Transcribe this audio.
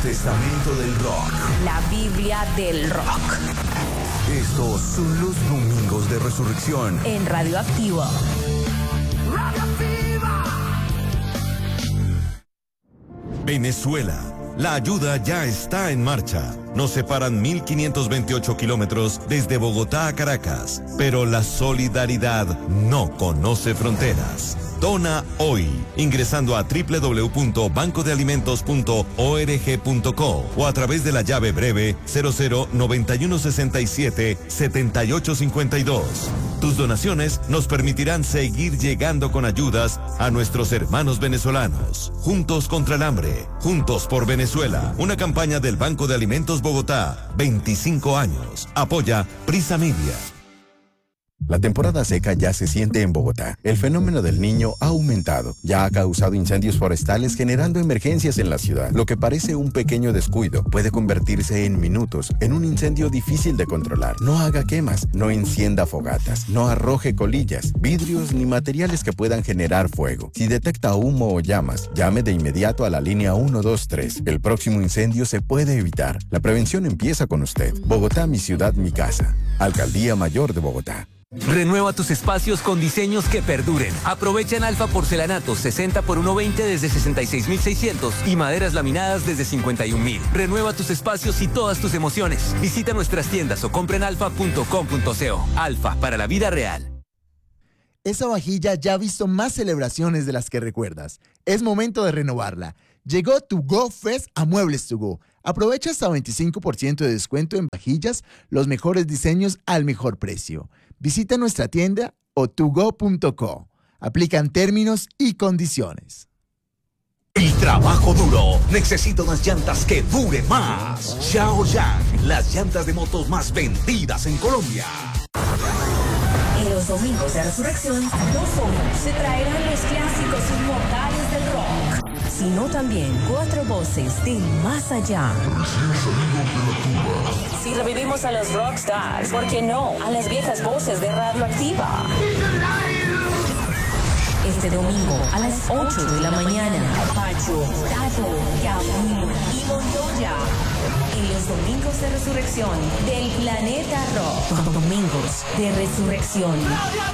Testamento del Rock. La Biblia del Rock. Estos son los Domingos de Resurrección. En Radioactivo. Venezuela. La ayuda ya está en marcha. Nos separan 1.528 kilómetros desde Bogotá a Caracas, pero la solidaridad no conoce fronteras. Dona hoy, ingresando a www.bancodealimentos.org.co o a través de la llave breve 0091677852. Tus donaciones nos permitirán seguir llegando con ayudas a nuestros hermanos venezolanos. Juntos contra el hambre, juntos por Venezuela. Una campaña del Banco de Alimentos Bogotá. 25 años. Apoya Prisa Media. La temporada seca ya se siente en Bogotá. El fenómeno del Niño ha aumentado. Ya ha causado incendios forestales generando emergencias en la ciudad. Lo que parece un pequeño descuido puede convertirse en minutos en un incendio difícil de controlar. No haga quemas, no encienda fogatas, no arroje colillas, vidrios ni materiales que puedan generar fuego. Si detecta humo o llamas, llame de inmediato a la línea 123. El próximo incendio se puede evitar. La prevención empieza con usted. Bogotá, mi ciudad, mi casa. Alcaldía Mayor de Bogotá. Renueva tus espacios con diseños que perduren. Aprovecha en Alfa porcelanatos 60 por 1.20 desde 66.600 y maderas laminadas desde 51.000. Renueva tus espacios y todas tus emociones. Visita nuestras tiendas o compra en alfa.com.co. Alfa, para la vida real. Esa vajilla ya ha visto más celebraciones de las que recuerdas. Es momento de renovarla. Llegó To Go Fest a Muebles To Go. Aprovecha hasta 25% de descuento en vajillas, los mejores diseños al mejor precio. Visita nuestra tienda o togo.co. Aplican términos y condiciones. El trabajo duro necesita unas llantas que dure más. Xiaoyang, las llantas de motos más vendidas en Colombia. En los Domingos de Resurrección, no solo se traerán los clásicos inmortales del rock, sino también 4 voces del más allá. Si revivimos a los rockstars, ¿por qué no a las viejas voces de Radioactiva? Este domingo a las 8 de la mañana, Pacho, Tato, Gabriel y Montoya. En los Domingos de Resurrección del Planeta Rock. Domingos de Resurrección.